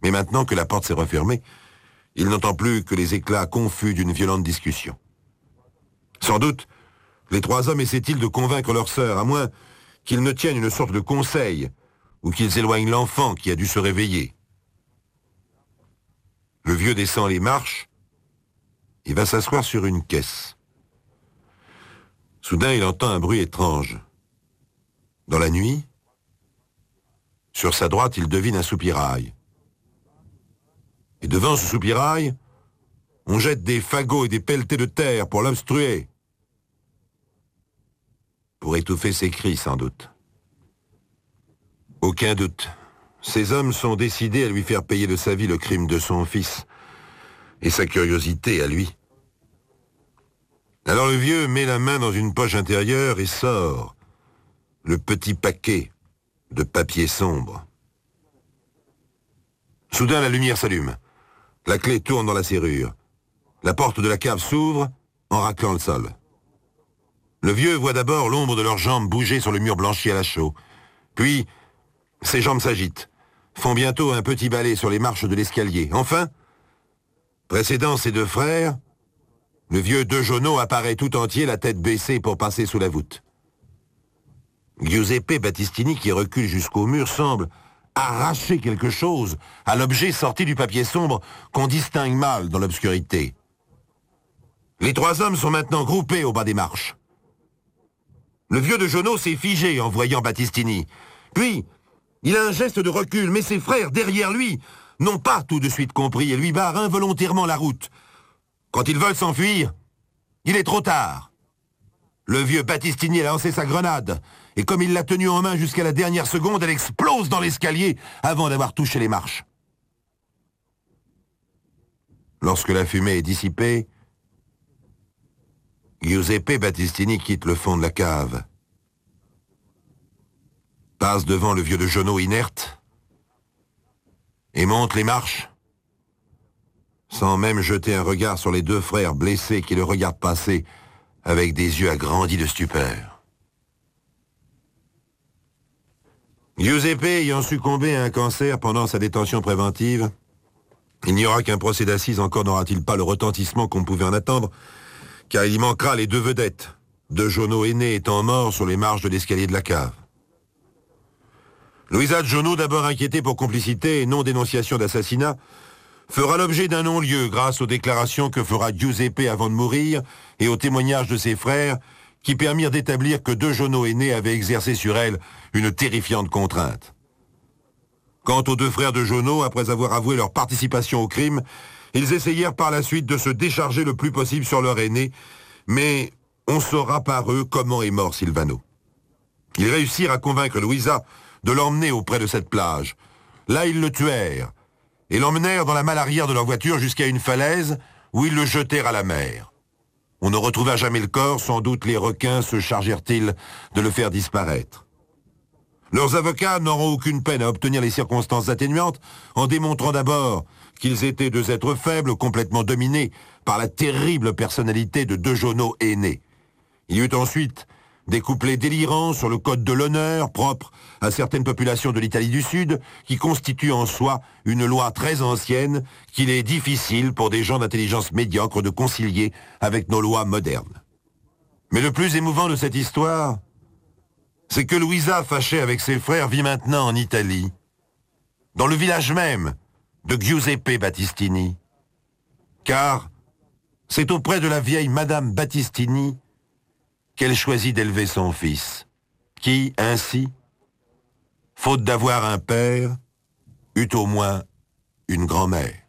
Mais maintenant que la porte s'est refermée, il n'entend plus que les éclats confus d'une violente discussion. Sans doute, les trois hommes essaient-ils de convaincre leur sœur, à moins qu'ils ne tiennent une sorte de conseil, ou qu'ils éloignent l'enfant qui a dû se réveiller. Le vieux descend les marches et va s'asseoir sur une caisse. Soudain, il entend un bruit étrange. Dans la nuit, sur sa droite, il devine un soupirail. Et devant ce soupirail, on jette des fagots et des pelletées de terre pour l'obstruer. Pour étouffer ses cris, sans doute. Aucun doute. Ces hommes sont décidés à lui faire payer de sa vie le crime de son fils et sa curiosité à lui. Alors le vieux met la main dans une poche intérieure et sort le petit paquet de papier sombre. Soudain, la lumière s'allume. La clé tourne dans la serrure. La porte de la cave s'ouvre en raclant le sol. Le vieux voit d'abord l'ombre de leurs jambes bouger sur le mur blanchi à la chaux. Puis, ses jambes s'agitent, font bientôt un petit balai sur les marches de l'escalier. Enfin, précédant ses deux frères, le vieux De Jono apparaît tout entier, la tête baissée pour passer sous la voûte. Giuseppe Battistini, qui recule jusqu'au mur, semble arracher quelque chose à l'objet sorti du papier sombre qu'on distingue mal dans l'obscurité. Les trois hommes sont maintenant groupés au bas des marches. Le vieux De Jono s'est figé en voyant Battistini. Puis, il a un geste de recul, mais ses frères, derrière lui, n'ont pas tout de suite compris et lui barrent involontairement la route. Quand ils veulent s'enfuir, il est trop tard. Le vieux Battistini a lancé sa grenade, et comme il l'a tenue en main jusqu'à la dernière seconde, elle explose dans l'escalier avant d'avoir touché les marches. Lorsque la fumée est dissipée, Giuseppe Battistini quitte le fond de la cave, passe devant le vieux De Jono inerte, et monte les marches, sans même jeter un regard sur les deux frères blessés qui le regardent passer avec des yeux agrandis de stupeur. Giuseppe ayant succombé à un cancer pendant sa détention préventive, il n'y aura qu'un procès d'assises, encore n'aura-t-il pas le retentissement qu'on pouvait en attendre, car il y manquera les deux vedettes, De Jono aîné étant mort sur les marches de l'escalier de la cave. Luisa Jono, d'abord inquiétée pour complicité et non-dénonciation d'assassinat, fera l'objet d'un non-lieu grâce aux déclarations que fera Giuseppe avant de mourir et aux témoignages de ses frères qui permirent d'établir que De Jono aîné avait exercé sur elle une terrifiante contrainte. Quant aux deux frères de Jono, après avoir avoué leur participation au crime, ils essayèrent par la suite de se décharger le plus possible sur leur aîné, mais on saura par eux comment est mort Silvano. Ils réussirent à convaincre Luisa de l'emmener auprès de cette plage. Là, ils le tuèrent et l'emmenèrent dans la malle arrière de leur voiture jusqu'à une falaise où ils le jetèrent à la mer. On ne retrouva jamais le corps, sans doute les requins se chargèrent-ils de le faire disparaître. Leurs avocats n'auront aucune peine à obtenir les circonstances atténuantes en démontrant d'abord qu'ils étaient deux êtres faibles, complètement dominés par la terrible personnalité de De Jono aîné. Il y eut ensuite des couplets délirants sur le code de l'honneur propre à certaines populations de l'Italie du Sud qui constituent en soi une loi très ancienne qu'il est difficile pour des gens d'intelligence médiocre de concilier avec nos lois modernes. Mais le plus émouvant de cette histoire, c'est que Luisa, fâchée avec ses frères, vit maintenant en Italie, dans le village même de Giuseppe Battistini. Car c'est auprès de la vieille Madame Battistini qu'elle choisit d'élever son fils, qui, ainsi, faute d'avoir un père, eut au moins une grand-mère.